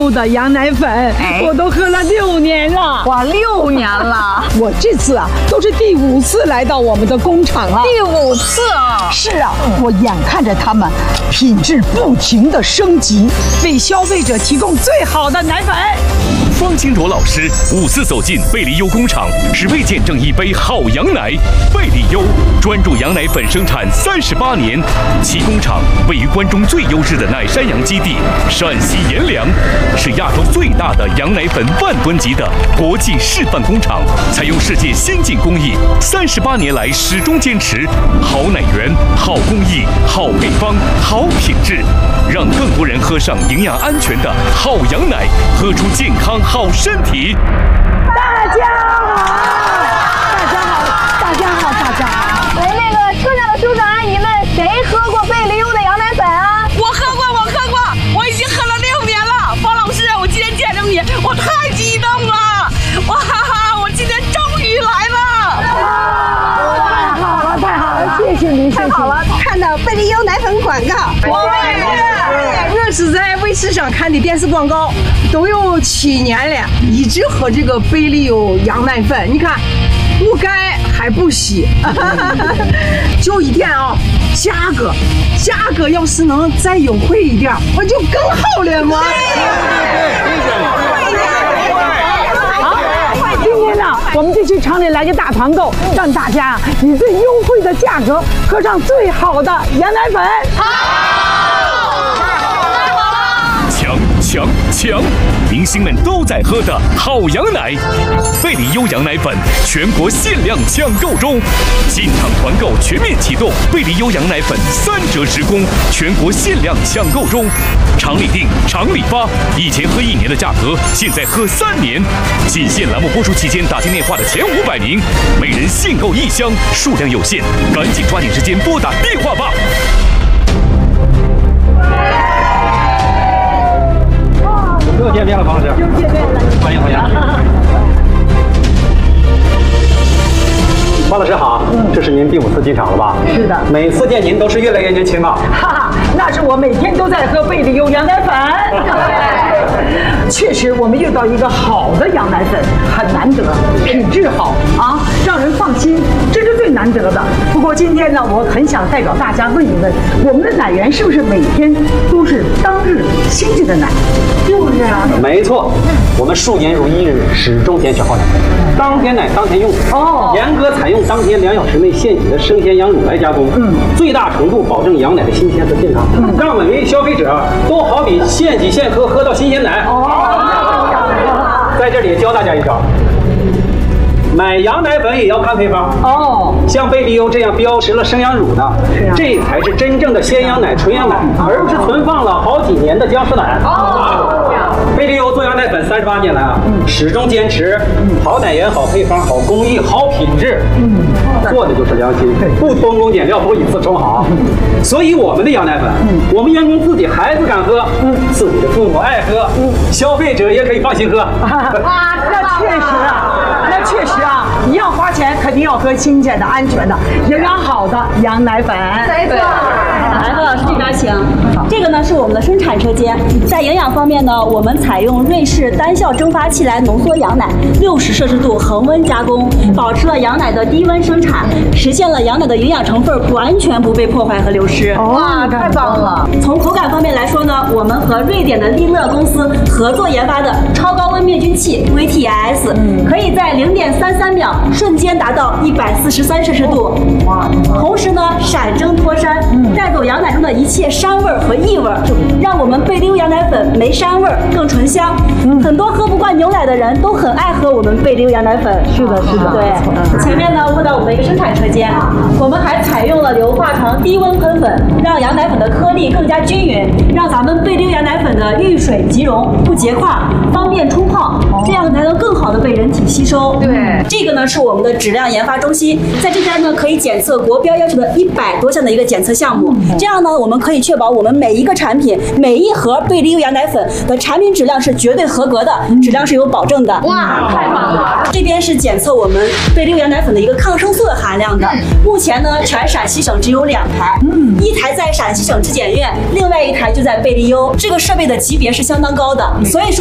的羊奶粉，我都喝了6年了。 哇，6年了！ 我这次啊，都是第5次来到我们的工厂了。 第5次啊！ 是啊，我眼看着他们品质不停的升级，为消费者提供最好的奶粉。 方金卓老师5次走进贝利优工厂，只为见证一杯好羊奶。贝利优专注羊奶粉生产38年，其工厂位于关中最优质的奶山羊基地陕西阎良，是亚洲最大的羊奶粉万吨级的国际示范工厂，采用世界先进工艺，38年来始终坚持好奶源、好工艺、好配方、好品质，让更多人喝上营养安全的好羊奶，喝出健康好身体。 大家好，大家好，大家好，大家好！ 哎，那个车上的叔叔阿姨们，谁喝过贝利优的羊奶粉啊？ 我喝过，我已经喝了6年了。方老师，我今天见着你，我太激动了！哇哈哈，我今天终于来了！ 太好了，谢谢您， 太好了，看到贝利优奶粉广告， 我是在卫视上看的电视广告，都有7年了，一直喝这个贝利优羊奶粉。你看，不改还不稀，就一点啊，价格要是能再优惠一点，我就更好了嘛。 今天呢，我们就去厂里来个大团购，让大家以最优惠的价格喝上最好的羊奶粉。 抢！明星们都在喝的好羊奶，贝利优羊奶粉全国限量抢购中，进场团购全面启动，贝利优羊奶粉3折10供，全国限量抢购中，厂里订，厂里发，以前喝1年的价格，现在喝3年。仅限栏目播出期间打进电话的前500名，每人限购1箱，数量有限，赶紧抓紧时间拨打电话吧。 又见面了，方老师。又见面了，欢迎。方老师好，这是您第5次进厂了吧？ 是的， 每次见您都是越来越年轻啊。 哈哈，那是我每天都在喝贝利优羊奶粉。确实，我们遇到一个好的羊奶粉很难得，品质好啊，让人放心，这是最难得的。不过今天呢，我很想代表大家问一问，我们的奶源是不是每天都是当日新鲜的奶？就是啊， 没错，我们数年如一日，始终坚持好奶，当天奶当天用。 哦， 严格采用当天2小时内现挤的生鲜羊乳来加工，最大程度保证羊奶的新鲜和健康，让每位消费者都好比现挤现喝，喝到新鲜奶。在这里教大家一招，买羊奶粉也要看配方哦。像贝利优这样标识了生羊乳的，这才是真正的鲜羊奶、纯羊奶，而不是存放了好几年的僵尸奶。贝利优做羊奶粉38年来啊，始终坚持好奶源、好配方、好工艺、好品质，做的就是良心，不偷工减料，不以次充好。所以我们的羊奶粉，我们员工自己孩子敢喝，自己的父母爱喝，消费者也可以放心喝。 那确实啊，一样花钱，肯定要喝新鲜的、安全的、营养好的羊奶粉。 没错。 来，何老师这边请。这个呢是我们的生产车间，在营养方面呢，我们采用瑞士单效蒸发器来浓缩羊奶，60摄氏度恒温加工，保持了羊奶的低温生产，实现了羊奶的营养成分完全不被破坏和流失。 哇，太棒了！ 从口感方面来说呢，我们和瑞典的利乐公司合作研发的超高温灭菌器 VTS，可以在0.33秒瞬间达到143摄氏度，同时呢闪蒸脱膻，带走羊奶中的一切膻味和异味，让我们贝利优羊奶粉没膻味更醇香。很多喝不惯牛奶的人都很爱喝我们贝利优羊奶粉。 是的， 对。前面呢问到我们的一个生产车间，我们还采用了硫化床低温喷粉，让羊奶粉的颗粒更加均匀，让咱们贝利优羊奶粉的遇水即溶，不结块，方便冲泡，这样才能更好的被人体吸收。 对， 这个呢是我们的质量研发中心，在这边呢可以检测国标要求的100多项的一个检测项目，这样呢我们可以确保我们每一个产品、每一盒贝利优羊奶粉的产品质量是绝对合格的，质量是有保证的。 哇，太棒了！ 这边是检测我们贝利优羊奶粉的一个抗生素的含量的，目前呢全陕西省只有2台，一台在陕西省质检院，另外一台就在贝利优，这个设备的级别是相当高的，所以说